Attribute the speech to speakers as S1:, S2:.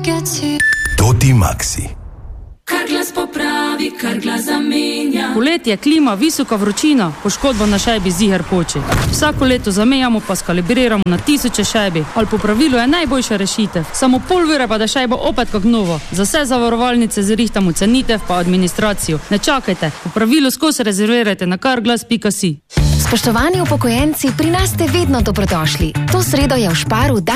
S1: Toti Maxi.
S2: Kar glas popravi, kar glas zamenja.
S3: Poletje, klima, visoka vročina, poškodba na šajbi ziher poči. Vsako leto zamejamo pa skalibriramo na 1000 šajbi. Ali popravilo je najboljša rešitev. Samo pol ure pa da šajbo opet kak novo. Za vse zavarovalnice zrihtamo cenitev pa administracijo. Ne čakajte, popravilo skozi rezervirajte na karglas.si.
S4: Spoštovani upokojenci, pri nas ste vedno dobrodošli. To sredo je v Šparu